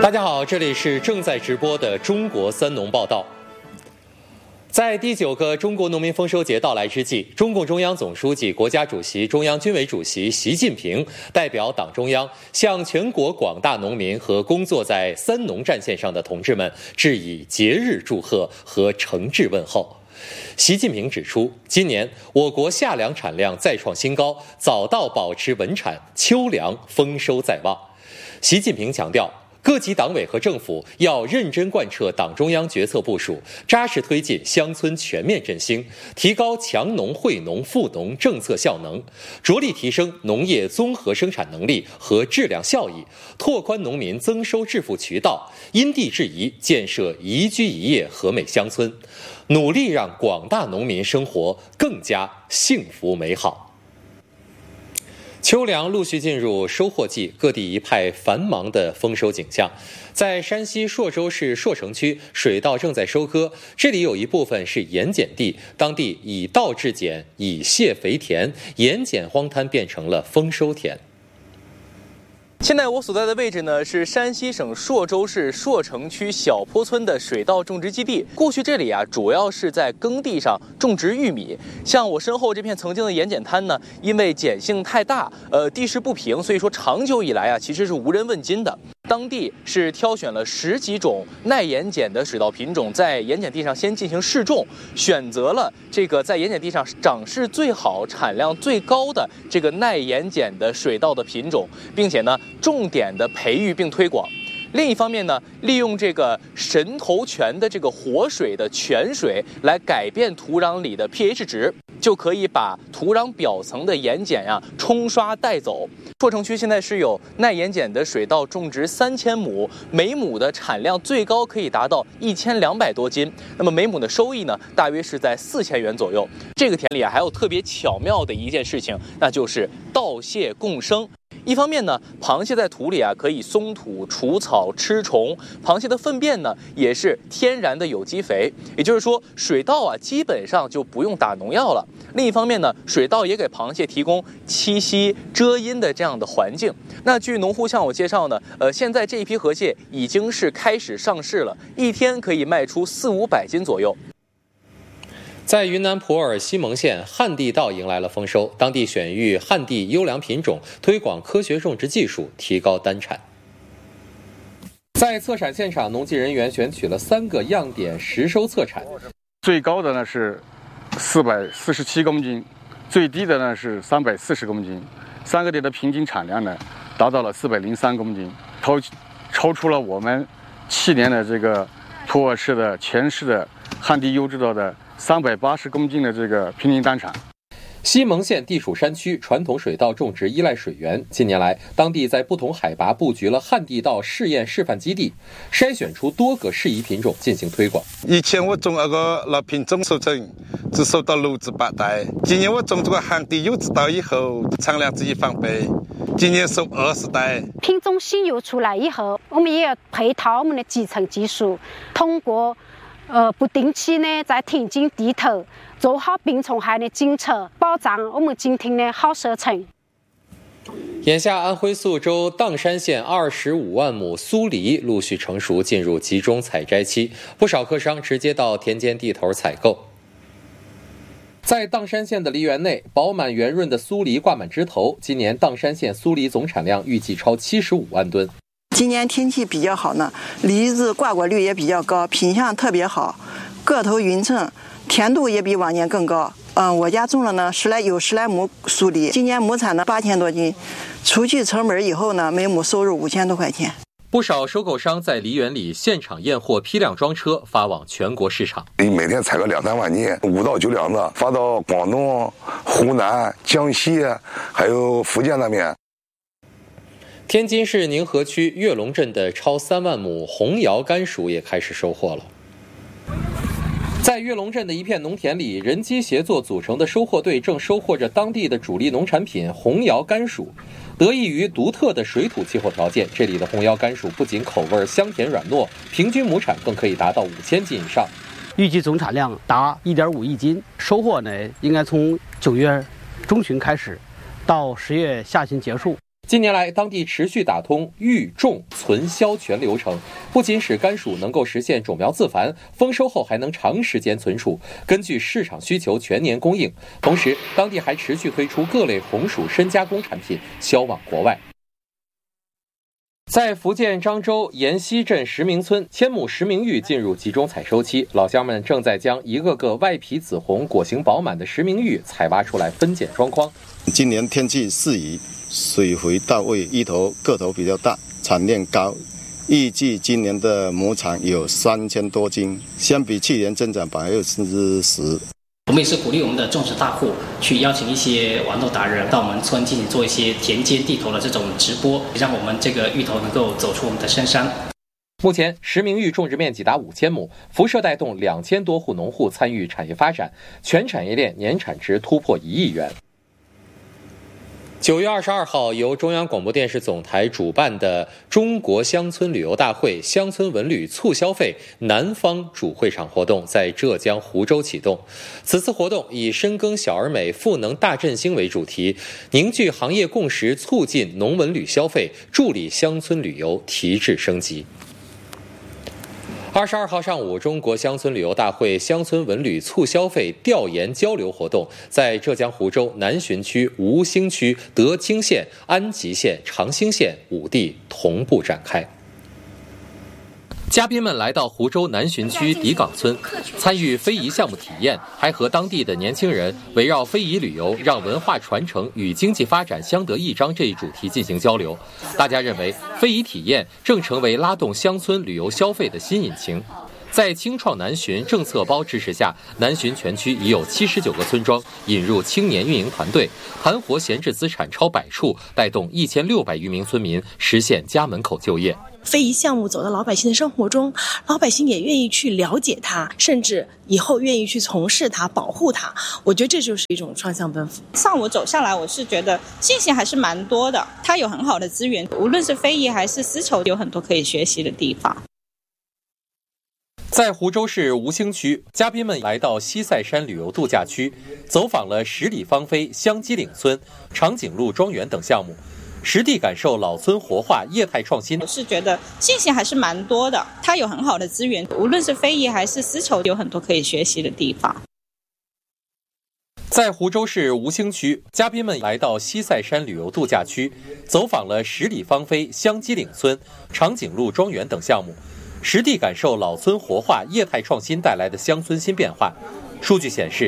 大家好，这里是正在直播的中国三农报道。在第9个中国农民丰收节到来之际，中共中央总书记、国家主席、中央军委主席习近平代表党中央向全国广大农民和工作在三农战线上的同志们致以节日祝贺和诚挚问候。习近平指出，今年我国夏粮产量再创新高，早稻保持稳产，秋粮丰收在望。习近平强调，各级党委和政府要认真贯彻党中央决策部署，扎实推进乡村全面振兴，提高强农惠农富农政策效能，着力提升农业综合生产能力和质量效益，拓宽农民增收致富渠道，因地制宜建设宜居宜业和美乡村，努力让广大农民生活更加幸福美好。秋粮陆续进入收获季，各地一派繁忙的丰收景象。在山西朔州市朔城区，水稻正在收割，这里有一部分是盐碱地，当地以稻制碱，以泄肥田，盐碱荒滩变成了丰收田。 现在我所在的位置呢，是山西省朔州市朔城区小坡村的水稻种植基地。过去这里啊，主要是在耕地上种植玉米。像我身后这片曾经的盐碱滩呢，因为碱性太大，地势不平，所以说长久以来啊，其实是无人问津的。当地是挑选了10几种耐盐碱的水稻品种，在盐碱地上先进行试种，选择了这个在盐碱地上长势最好、产量最高的这个耐盐碱的水稻的品种，并且呢，重点的培育并推广。另一方面呢，利用这个神头泉的这个活水的泉水来改变土壤里的 pH 值，就可以把土壤表层的盐碱冲刷带走。朔城区现在是有耐盐碱的水稻种植3000亩，每亩的产量最高可以达到1200多斤，那么每亩的收益呢，大约是在4000元左右。这个田里还有特别巧妙的一件事情，那就是稻蟹共生。一方面呢，螃蟹在土里可以松土、除草、吃虫，螃蟹的粪便呢也是天然的有机肥，也就是说水稻基本上就不用打农药了。另一方面呢，水稻也给螃蟹提供栖息、遮阴的这样的环境。那据农户向我介绍呢，现在这一批河蟹已经是开始上市了，一天可以卖出400-500斤左右。 在云南普洱西蒙县，旱地稻迎来了丰收，当地选育旱地优良品种，推广科学种植技术，提高单产。在测产现场，农技人员选取了3个样点实收测产， 最高的呢是447公斤，最低的呢是340公斤，3个点的平均产量呢达到了403公斤，超出了我们去年的这个普洱市的全市的旱地优质稻的380公斤的这个平均单产。 西蒙县地处山区，传统水稻种植依赖水源。近年来，当地在不同海拔布局了旱地稻试验示范基地，筛选出多个适宜品种进行推广。 以前我种那个老品种收成只收到6至8袋，今年我种这个旱地优质稻以后，产量只1翻倍，今年收20袋。 品种新油出来以后，我们也要配套我们的集成技术，通过不定期呢在田间地头做好病虫害的检测，保障我们今天的好收成。 眼下，安徽宿州砀山县25万亩苏梨陆续成熟，进入集中采摘期，不少客商直接到田间地头采购。在砀山县的梨园内，饱满圆润的苏梨挂满枝头，今年砀山县苏梨总产量预计超75万吨。 今年天气比较好呢，梨子挂果率也比较高，品相特别好，个头匀称，甜度也比往年更高。我家种了呢10来亩苏梨，今年亩产呢8000多斤，除去成本以后呢，每亩收入5000多块钱。 不少收购商在梨园里现场验货，批量装车发往全国市场。 每天采个2-3万斤，5到9辆的发到广东、湖南、江西，还有福建那边。 天津市宁河区跃龙镇的超3万亩红窑甘薯也开始收获了。在跃龙镇的一片农田里，人机协作组成的收获队正收获着当地的主力农产品红窑甘薯。得益于独特的水土气候条件，这里的红窑甘薯不仅口味香甜软糯，平均亩产更可以达到5000斤以上。 预计总产量达1.5亿斤，收获呢应该从9月中旬开始，到10月下旬结束。 近年来，当地持续打通育、种、存、销全流程，不仅使甘薯能够实现种苗自繁，丰收后还能长时间存储，根据市场需求全年供应。同时，当地还持续推出各类红薯深加工产品，销往国外。在福建漳州沿溪镇石明村，千亩石明玉进入集中采收期，老乡们正在将一个个外皮紫红、果形饱满的石明玉采挖出来，分拣装筐。 今年天气适宜，水肥到位，芋头个头比较大，产量高。预计今年的亩产有3000多斤，相比去年增长10%。 我们也是鼓励我们的种植大户去邀请一些豌豆达人到我们村进行做一些田间地头的这种直播，让我们这个芋头能够走出我们的深山。 目前，石明玉种植面积达5000亩，辐射带动2000多户农户参与产业发展，全产业链年产值突破1亿元。9月22号，由中央广播电视总台主办的中国乡村旅游大会乡村文旅促消费南方主会场活动在浙江湖州启动。此次活动以深耕小而美、赋能大振兴为主题，凝聚行业共识，促进农文旅消费，助力乡村旅游提质升级。22号上午，中国乡村旅游大会乡村文旅促消费调研交流活动在浙江湖州南浔区、吴兴区、德清县、安吉县、长兴县5地同步展开。嘉宾们来到湖州南浔区迪岗村，参与非遗项目体验，还和当地的年轻人围绕非遗旅游让文化传承与经济发展相得益彰这一主题进行交流。大家认为，非遗体验正成为拉动乡村旅游消费的新引擎。在青创南浔政策包支持下，南浔全区已有79个村庄引入青年运营团队，盘活闲置资产超100处，带动1600余名村民实现家门口就业。 非遗项目走到老百姓的生活中，老百姓也愿意去了解它，甚至以后愿意去从事它、保护它。我觉得这就是一种双向奔赴。 上午走下来，我是觉得信息还是蛮多的，它有很好的资源，无论是非遗还是丝绸，有很多可以学习的地方。 在湖州市吴兴区，嘉宾们来到西塞山旅游度假区，走访了10里芳菲、香积岭村、长颈鹿庄园等项目，实地感受老村活化、业态创新。 我是觉得信息还是蛮多的，它有很好的资源，无论是非遗还是丝绸，有很多可以学习的地方。 在湖州市吴兴区，嘉宾们来到西塞山旅游度假区，走访了10里芳菲、香积岭村、长颈鹿庄园等项目，实地感受老村活化、业态创新带来的乡村新变化。数据显示，